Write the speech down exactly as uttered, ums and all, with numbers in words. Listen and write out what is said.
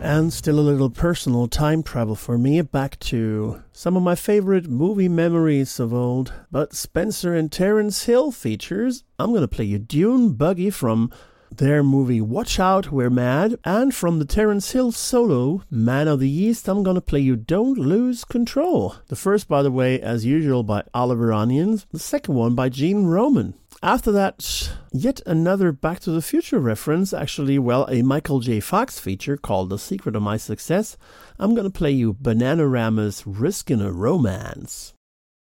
And still a little personal time travel for me, back to some of my favorite movie memories of old. But Spencer and Terence Hill features. I'm going to play you Dune Buggy from their movie Watch Out, We're Mad. And from the Terence Hill solo, Man of the East, I'm going to play you Don't Lose Control. The first, by the way, as usual, by Oliver Onions. The second one by Gene Roman. After that, yet another Back to the Future reference, actually, well, a Michael J. Fox feature called The Secret of My Success. I'm going to play you Bananarama's Riskin' a Romance.